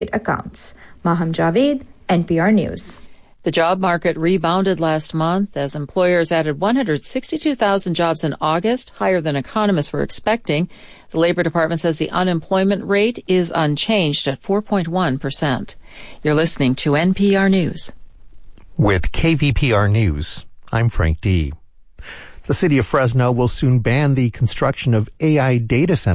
accounts. Maham Javed, NPR News. The job market rebounded last month as employers added 162,000 jobs in August, higher than economists were expecting. The Labor Department says the unemployment rate is unchanged at 4.1%. You're listening to NPR News. With KVPR News, I'm Frank D. The city of Fresno will soon ban the construction of AI data centers